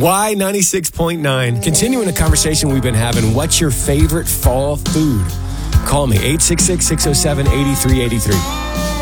Y96.9. Continuing a conversation we've been having, what's your favorite fall food? Call me, 866-607-8383.